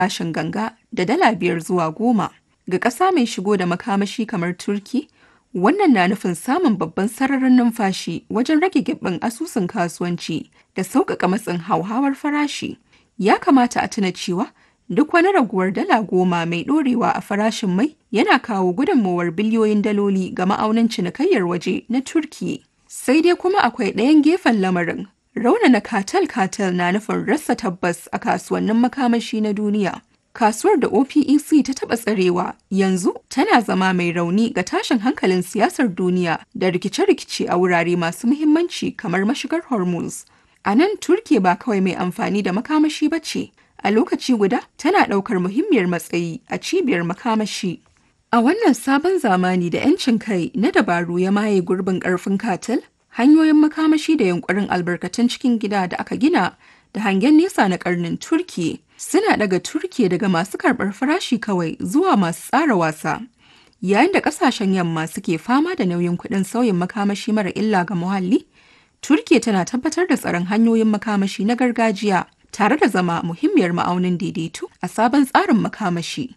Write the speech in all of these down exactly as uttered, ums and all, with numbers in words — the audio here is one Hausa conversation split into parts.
farashin ganga da dala biyar zuwa goma. Ga ƙasa mai shigo da makamashi kamar Turki, wannan na nufin samun babban sararin numfashi wajen rage giɓin asusun kasuwanci da sauƙaƙa matsin hauhawar farashi. Ya kamata a tuna cewa duk wani raguwar dala goma mai ɗorewa a farashin mai yana kawo gudunmawar biliyoyin daloli ga ma'aunin cinikayyar waje na Turki. Sai dai kuma akwai ɗayan gefen lamarin. Raunana katal-katal na nufin rasa tabbas a kasuwannin makamashi na duniya. Kasuwar da O P E C ta taɓa tsarewa yanzu tana zama mai rauni ga tashin hankalin siyasar duniya da rikice-rikice a wurare masu muhimmanci kamar mashigar Hormuz. A nan Turki ba kawai mai amfani da makamashi ba ce, a lokaci guda tana ɗaukar muhimmiyar matsayi a cibiyar makamashi. A wannan sabon zamani da 'yancin kai na dabaru ya maye gurbin ƙarfin katal, hanyoyin makamashi da yunkurin albarkatun cikin gida da aka gina da hangen nesa na ƙarnin Turki suna daga Turki daga masu karɓar farashi kawai zuwa masu tsara wasa. Yayin da ƙasashen yamma suke fama da nauyin kuɗin sauyin makamashi mara illa ga muhalli, Turki tana tabbatar da tsaron hanyoyin makamashi na gargajiya tare da zama muhimmiyar ma'aunin daidaito a sabon tsarin makamashi.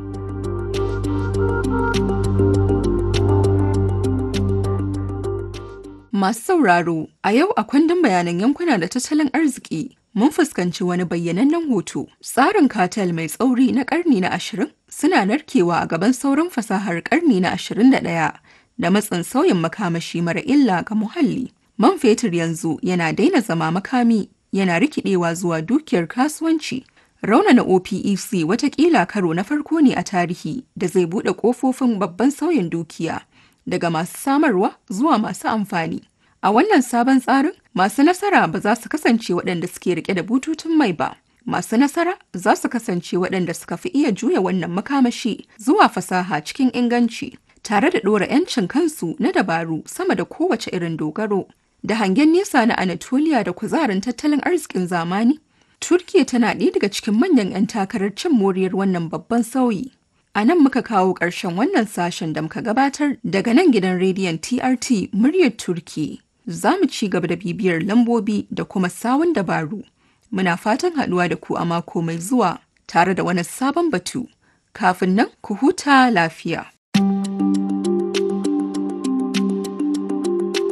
Masu sauraro, a yau a kundin bayanan yankuna da tattalin arziki mun fuskanci wani bayyanannen hoto. Tsarin katal mai tsauri na ƙarni na ashirin suna narkewa a gaban sauran fasahar ƙarni na ashirin da ɗaya da matsin sauyin makamashi mara illa ga muhalli. Man fetur yanzu yana daina zama makami, yana rikidewa zuwa dukiyar kasuwanci. Raunana O P E C watakila karo na farko ne a tarihi da zai buɗe ƙofofin babban sauyin dukiya daga masu samarwa zuwa masu amfani. A wannan sabon tsarin, masu nasara ba za su kasance waɗanda suke rike da bututun mai ba. Masu nasara za su kasance waɗanda suka fi iya juya wannan makamashi zuwa fasaha cikin inganci, tare da ɗora 'yancin kansu na dabaru sama da kowace irin dogaro. Da hangen nesa na Anatolia da kuzarin tattalin arzikin zamani, Turkiya tana ɗaya daga cikin manyan 'yan takarar cin moriyar wannan babban sauyi. A nan muka kawo ƙarshen wannan sashen da muka gabatar daga nan gidan rediyon T R T muryar Turki. Za mu ci gaba da bibiyar lambobi da kuma sawun dabaru. Muna fatan haɗuwa da ku a mako mai zuwa tare da wani sabon batu. Kafin nan ku huta lafiya.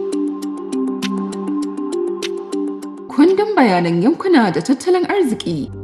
Kundin bayanan yankuna da tattalin arziki.